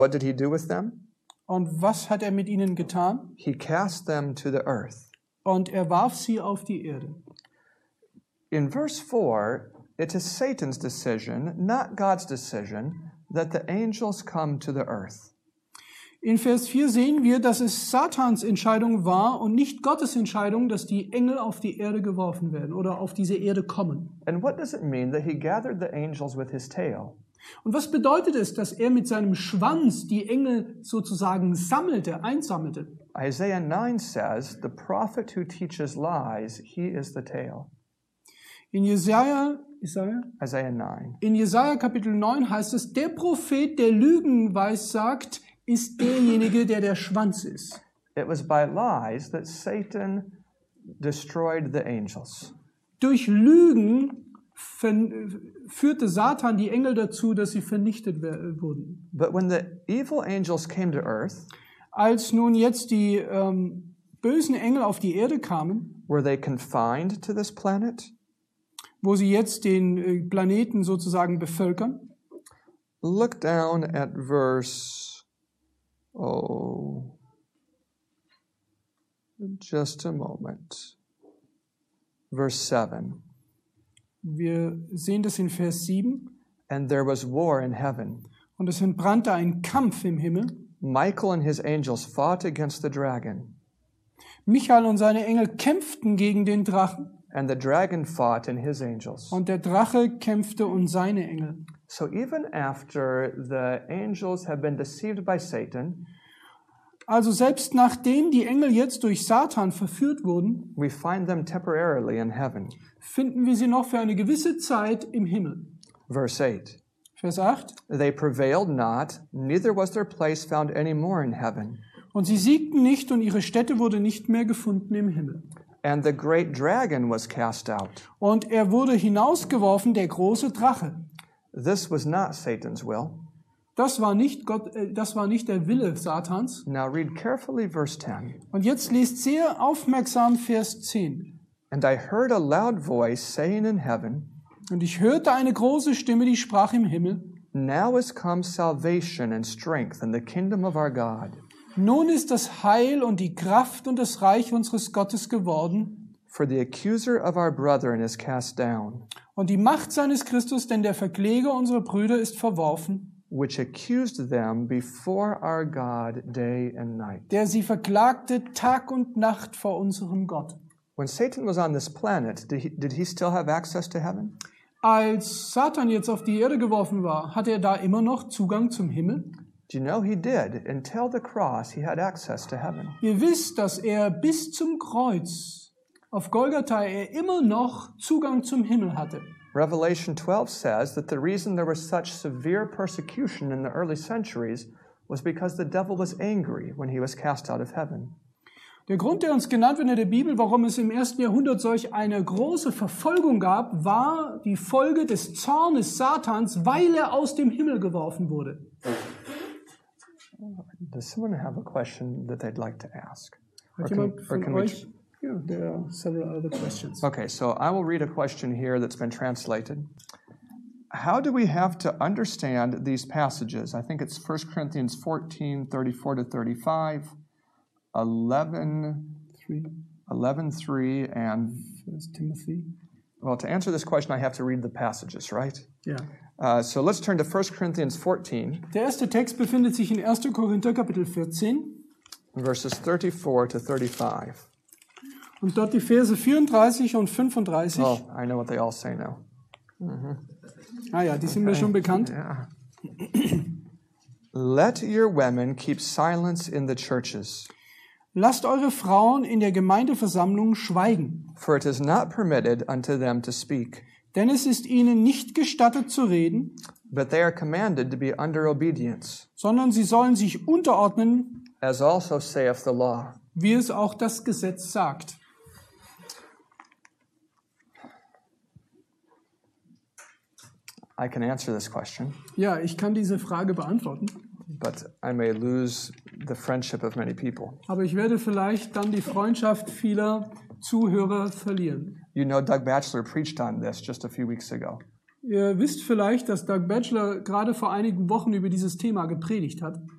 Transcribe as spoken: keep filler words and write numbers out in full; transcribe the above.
What did he do with them? Und was hat er mit ihnen getan? He cast them to the earth. Und er warf sie auf die Erde. In verse four, it is Satan's decision, not God's decision, that the angels come to the earth. In Vers vier sehen wir, dass es Satans Entscheidung war und nicht Gottes Entscheidung, dass die Engel auf die Erde geworfen werden oder auf diese Erde kommen. And what does it mean that he gathered the angels with his tail? Und was bedeutet es, dass er mit seinem Schwanz die Engel sozusagen sammelte, einsammelte? Isaiah nine says, the prophet who teaches lies, he is the tail. In Jesaja, Jesaja? Isaiah nine. In Jesaja Kapitel neun heißt es, der Prophet, der Lügen weissagt, ist derjenige, der der Schwanz ist. It was by lies that Satan destroyed the angels. Durch Lügen führte Satan die Engel dazu, dass sie vernichtet wurden. But when the evil angels came to earth, als nun jetzt die ähm, bösen Engel auf die Erde kamen, were they confined to this planet? Wo sie jetzt den äh, Planeten sozusagen bevölkern? Look down at verse, oh, just a moment. Verse seven. Wir sehen das in Vers sieben. And there was war in heaven. Und es entbrannte ein Kampf im Himmel. Michael and his angels fought against the dragon. Michael und seine Engel kämpften gegen den Drachen. And the dragon fought and his angels. Und der Drache kämpfte und seine Engel. So even after the angels have been deceived by Satan, also selbst nachdem die Engel jetzt durch Satan verführt wurden, we find them temporarily in heaven. Finden wir sie noch für eine gewisse Zeit im Himmel. Verse eight. Vers acht. They prevailed not, neither was their place found any more in heaven. Und sie siegten nicht und ihre Stätte wurde nicht mehr gefunden im Himmel. And the great dragon was cast out. Und er wurde hinausgeworfen, der große Drache. This was not Satan's will. Das war nicht Gott, das war nicht der Wille Satans. Now read carefully verse ten. Und jetzt lest sehr aufmerksam Vers zehn. And I heard a loud voice saying in heaven, und ich hörte eine große Stimme, die sprach im Himmel, Now is come salvation and strength in the kingdom of our God. Nun ist das Heil und die Kraft und das Reich unseres Gottes geworden. For the accuser of our brethren is cast down. Und die Macht seines Christus, denn der Verkläger unserer Brüder ist verworfen. Which accused them before our God day and night. Der sie verklagte Tag und Nacht vor unserem Gott. When Satan was on this planet, did he, did he still have access to heaven? Als Satan jetzt auf die Erde geworfen war, hatte er da immer noch Zugang zum Himmel? Do you know he did? Until the cross, he had access to heaven. Ihr wisst, dass er bis zum Kreuz auf Golgatha er immer noch Zugang zum Himmel hatte. Revelation twelve says that the reason there was such severe persecution in the early centuries was because the devil was angry when he was cast out of heaven. Der Grund, der uns genannt wird in der Bibel, warum es im ersten Jahrhundert solch eine große Verfolgung gab, war die Folge des Zornes Satans, weil er aus dem Himmel geworfen wurde. Does someone have a question that they'd like to ask? Hat jemand von euch? Yeah, there are several other questions. Okay, so I will read a question here that's been translated. How do we have to understand these passages? I think it's First Corinthians fourteen, thirty-four to thirty-five, eleven, three, eleven, three, and First Timothy. Well, to answer this question, I have to read the passages, right? Yeah. Uh, so let's turn to First Corinthians fourteen. Der erste Text befindet sich in erster Korinther Kapitel vierzehn. Verses thirty-four to thirty-five. Und dort die Verse vierunddreißig und fünfunddreißig. Oh, I know what they all say now. Mm-hmm. Ah ja, die sind mir schon bekannt. Yeah. Let your women keep silence in the churches. Lasst eure Frauen in der Gemeindeversammlung schweigen. For it is not permitted unto them to speak. Denn es ist ihnen nicht gestattet zu reden, but they are commanded to be under obedience, sondern sie sollen sich unterordnen, as also saith the law. Wie es auch das Gesetz sagt. I can answer this question. Ja, ich kann diese Frage beantworten. But I may lose the friendship of many people. Aber ich werde vielleicht dann die Freundschaft vieler Zuhörer verlieren. You know, Doug Batchelor preached on this just a few weeks ago. Ihr wisst vielleicht, dass Doug Batchelor gerade vor einigen Wochen über dieses Thema gepredigt hat.